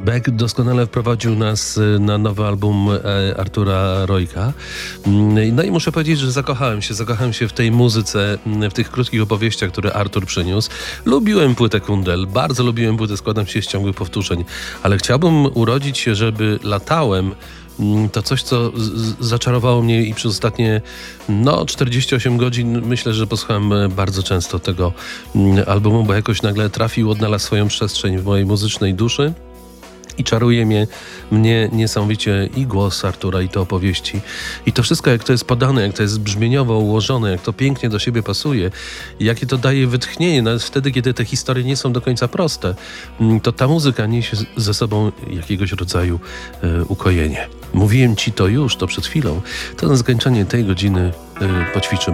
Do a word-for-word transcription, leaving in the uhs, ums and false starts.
Beck doskonale wprowadził nas na nowy album Artura Rojka. No i muszę powiedzieć, że zakochałem się. Zakochałem się w tej muzyce, w tych krótkich opowieściach, które Artur przyniósł. Lubiłem płytę Kundel, bardzo lubiłem płytę Składam się z ciągłych powtórzeń, ale chciałbym urodzić się, żeby latałem. To coś, co z- zaczarowało mnie i przez ostatnie no, czterdzieści osiem godzin myślę, że posłuchałem bardzo często tego albumu, bo jakoś nagle trafił, odnalazł swoją przestrzeń w mojej muzycznej duszy. I czaruje mnie, mnie niesamowicie i głos Artura, i te opowieści. I to wszystko, jak to jest podane, jak to jest brzmieniowo ułożone, jak to pięknie do siebie pasuje, jakie to daje wytchnienie, nawet wtedy, kiedy te historie nie są do końca proste, to ta muzyka niesie ze sobą jakiegoś rodzaju e, ukojenie. Mówiłem ci to już, to przed chwilą. To na zakończenie tej godziny e, poćwiczymy.